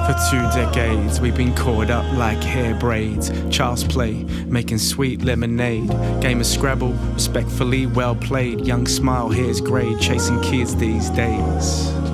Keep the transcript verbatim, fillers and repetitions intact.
For two decades, we've been caught up like hair braids. Child's play, making sweet lemonade. Game of Scrabble, respectfully well played. Young smile, hair's grey, chasing kids these days.